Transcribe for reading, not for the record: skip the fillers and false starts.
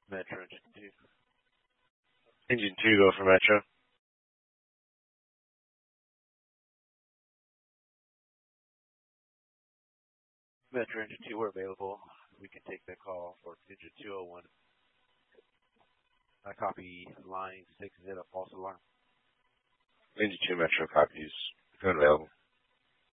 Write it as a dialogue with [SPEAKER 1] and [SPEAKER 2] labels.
[SPEAKER 1] Metro Engine 2. Engine 2, go for Metro. Metro Engine 2, we're available. We can take that call for Engine 201. I copy line 60, false alarm. Engine 2 Metro copies. Available.